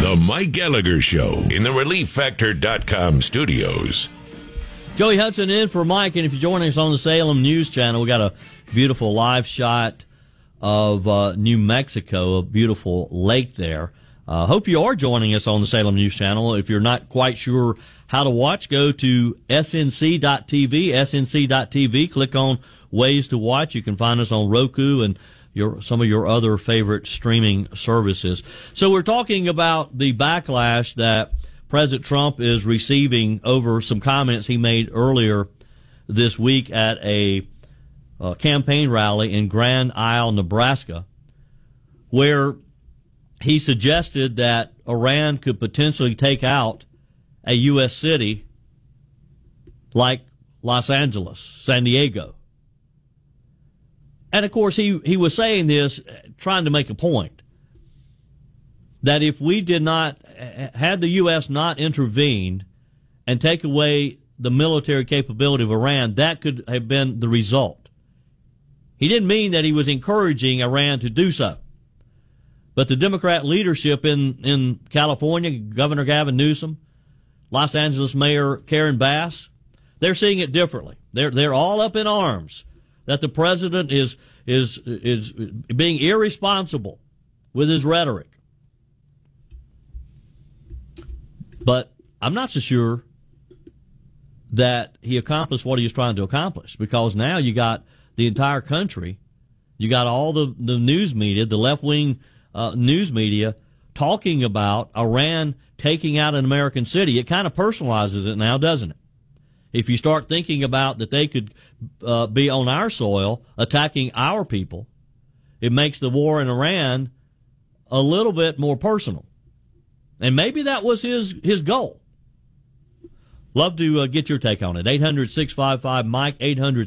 The Mike Gallagher Show in the ReliefFactor.com studios. Joey Hudson in for Mike, and if you're joining us on the Salem News Channel, we got a beautiful live shot of New Mexico, a beautiful lake there. Hope you are joining us on the Salem News Channel. If you're not quite sure how to watch, go to snc.tv, snc.tv, click on Ways to Watch. You can find us on Roku and some of your other favorite streaming services. So we're talking about the backlash that President Trump is receiving over some comments he made earlier this week at a campaign rally in Grand Isle, Nebraska, where he suggested that Iran could potentially take out a U.S. city like Los Angeles, San Diego. And, of course, he was saying this trying to make a point that if we did not, had the U.S. not intervened and take away the military capability of Iran, that could have been the result. He didn't mean that he was encouraging Iran to do so. But the Democrat leadership in California, Governor Gavin Newsom, Los Angeles Mayor Karen Bass, they're seeing it differently. They're all up in arms that the president is being irresponsible with his rhetoric. But I'm not so sure that he accomplished what he was trying to accomplish, because now you got the entire country, you got all the news media, the left-wing news media, talking about Iran taking out an American city. It kind of personalizes it now, doesn't it? If you start thinking about that they could be on our soil attacking our people, it makes the war in Iran a little bit more personal. And maybe that was his goal. Love to get your take on it. 800-655-MIKE,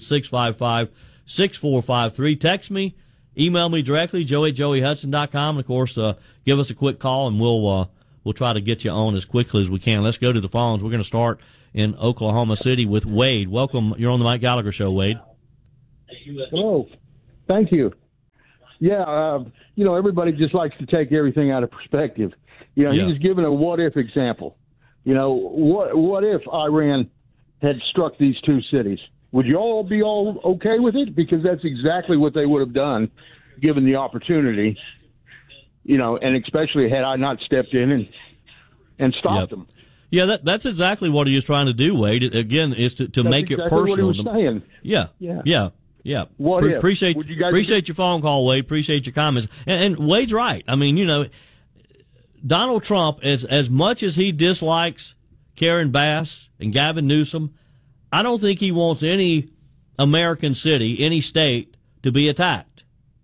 800-655-6453. Text me, email me directly, joey@joeyhudson.com. And, of course, give us a quick call, and we'll try to get you on as quickly as we can. Let's go to the phones. We're going to start in Oklahoma City with Wade. Welcome. You're on the Mike Gallagher Show, Wade. Hello. Thank you. Yeah, everybody just likes to take everything out of perspective. He was given a what-if example. What if Iran had struck these two cities? Would you all be okay with it? Because that's exactly what they would have done given the opportunity, and especially had I not stepped in and stopped them. Yeah, that's exactly what he was trying to do, Wade. Again, is to make it personal. What he was saying. Yeah. Appreciate your phone call, Wade. Appreciate your comments. And Wade's right. I mean, Donald Trump, as much as he dislikes Karen Bass and Gavin Newsom, I don't think he wants any American city, any state, to be attacked.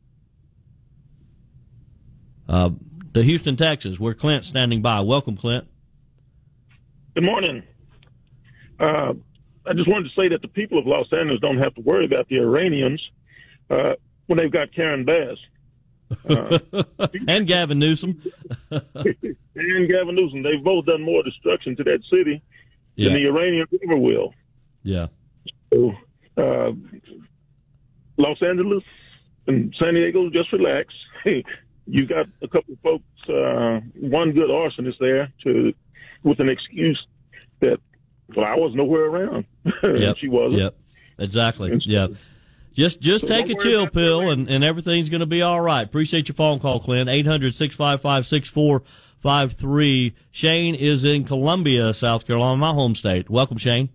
To Houston, Texas, where Clint's standing by. Welcome, Clint. Good morning. I just wanted to say that the people of Los Angeles don't have to worry about the Iranians when they've got Karen Bass. And Gavin Newsom. And Gavin Newsom. They've both done more destruction to that city than the Iranians ever will. Yeah. So, Los Angeles and San Diego, just relax. Hey, you got a couple of folks, one good arsonist there with an excuse that, I was nowhere around. Yep. She wasn't. Yep. Exactly. Yeah. Just take a chill pill and everything's going to be all right. Appreciate your phone call, Clint. 800-655-6453. Shane is in Columbia, South Carolina, my home state. Welcome, Shane.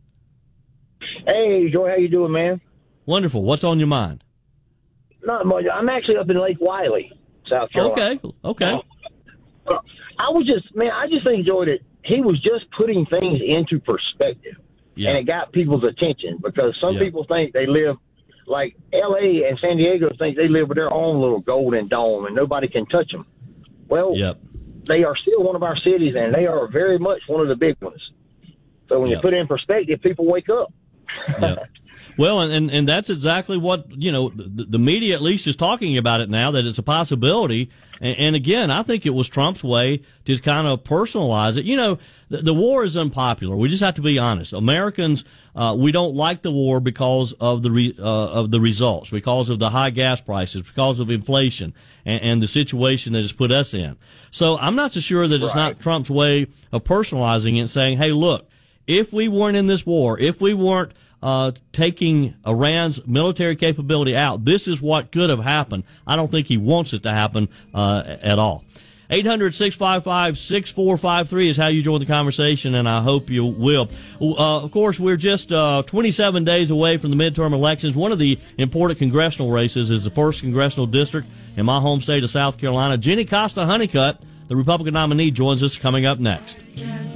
Hey, Joy, how you doing, man? Wonderful. What's on your mind? Not much. I'm actually up in Lake Wiley, South Carolina. Okay. I just think, Joy, that he was just putting things into perspective. Yeah. And it got people's attention because some people think they live like L.A. and San Diego think they live with their own little golden dome and nobody can touch them. Well, they are still one of our cities, and they are very much one of the big ones. So when you put it in perspective, people wake up. Well, and that's exactly what, the media at least is talking about it now, that it's a possibility. And again, I think it was Trump's way to kind of personalize it. The war is unpopular. We just have to be honest. Americans, we don't like the war because of the results, because of the high gas prices, because of inflation and the situation that it's put us in. So I'm not so sure that it's not Trump's way of personalizing it and saying, hey, look, if we weren't in this war, if we weren't taking Iran's military capability out, this is what could have happened. I don't think he wants it to happen at all. 800-655-6453 is how you join the conversation, and I hope you will. Of course, we're just 27 days away from the midterm elections. One of the important congressional races is the 1st Congressional District in my home state of South Carolina. Jenny Costa Honeycutt, the Republican nominee, joins us coming up next.